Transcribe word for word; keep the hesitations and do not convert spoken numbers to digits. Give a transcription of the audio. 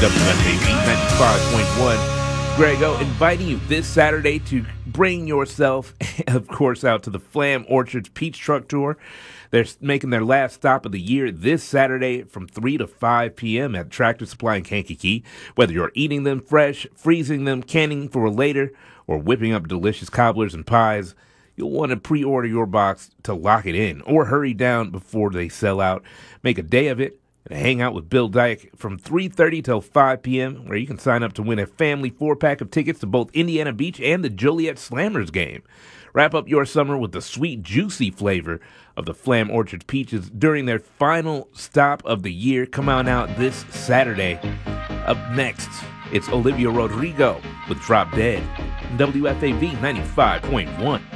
W F A V ninety-five point one. Grego inviting you this Saturday to bring yourself, of course, out to the Flam Orchards Peach Truck Tour. They're making their last stop of the year this Saturday from three to five p.m. at Tractor Supply in Kankakee. Whether you're eating them fresh, freezing them, canning for later, or whipping up delicious cobblers and pies, you'll want to pre-order your box to lock it in or hurry down before they sell out. Make a day of it and hang out with Bill Dyke from three thirty till five p.m., where you can sign up to win a family four-pack of tickets to both Indiana Beach and the Joliet Slammers game. Wrap up your summer with the sweet, juicy flavor of the Flam Orchards Peaches during their final stop of the year. Come on out this Saturday. Up next, it's Olivia Rodrigo with Drop Dead. W F A V ninety-five point one.